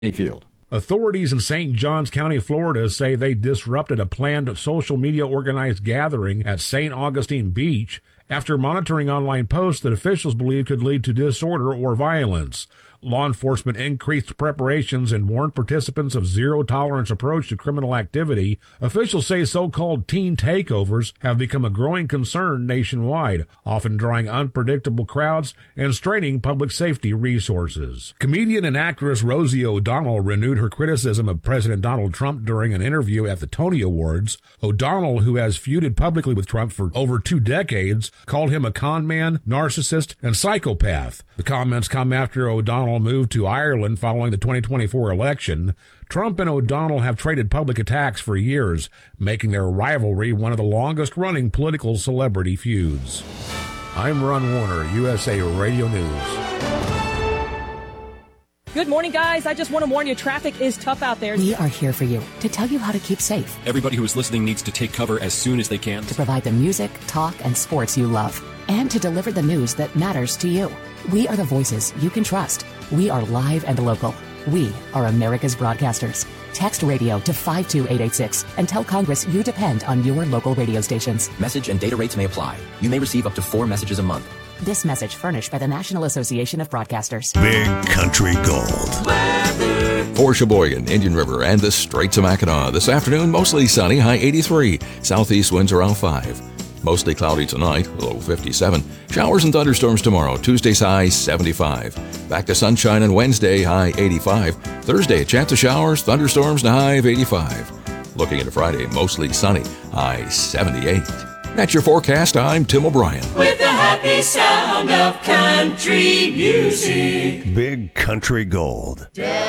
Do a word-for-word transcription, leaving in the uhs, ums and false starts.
Mayfield. Authorities in Saint Johns County, Florida, say they disrupted a planned social media organized gathering at Saint Augustine Beach after monitoring online posts that officials believe could lead to disorder or violence. Law enforcement increased preparations and warned participants of zero-tolerance approach to criminal activity. Officials say so-called teen takeovers have become a growing concern nationwide, often drawing unpredictable crowds and straining public safety resources. Comedian and actress Rosie O'Donnell renewed her criticism of President Donald Trump during an interview at the Tony Awards. O'Donnell, who has feuded publicly with Trump for over two decades, called him a con man, narcissist, and psychopath. The comments come after O'Donnell moved to Ireland following the twenty twenty-four election. Trump and O'Donnell have traded public attacks for years, making their rivalry one of the longest-running political celebrity feuds. I'm Ron Warner, U S A Radio News. Good morning, guys. I just want to warn you, traffic is tough out there. We are here for you to tell you how to keep safe. Everybody who is listening needs to take cover as soon as they can. To provide the music, talk, and sports you love. And to deliver the news that matters to you. We are the voices you can trust. We are live and local. We are America's broadcasters. Text radio to five two eight eight six and tell Congress you depend on your local radio stations. Message and data rates may apply. You may receive up to four messages a month. This message furnished by the National Association of Broadcasters. Big Country Gold. Weather. For Sheboygan, Indian River, and the Straits of Mackinac. This afternoon, mostly sunny, high eighty-three. Southeast winds around five. Mostly cloudy tonight, low fifty-seven. Showers and thunderstorms tomorrow. Tuesday's high seventy-five. Back to sunshine on Wednesday, high eighty-five. Thursday, a chance of showers, thunderstorms, and a high of eighty-five. Looking into Friday, mostly sunny, high seventy-eight. That's your forecast. I'm Tim O'Brien. With the happy sound of country music. Big Country Gold.